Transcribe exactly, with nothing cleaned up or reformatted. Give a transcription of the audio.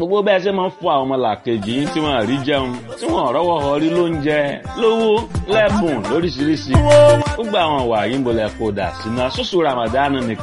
gbogbo bẹ́ẹ̀ ṣe máa ń fún àwọn ọmọlàkejì yín tí wọ́n rí jẹun tí wọ́n rọ́wọ́ họrí lóúnjẹ lówó lẹ́bùn lóríṣiríṣi gbogbo àwọn wàyí ń bolẹ̀ kó dà sínú ṣoṣù Ramadan nìkan.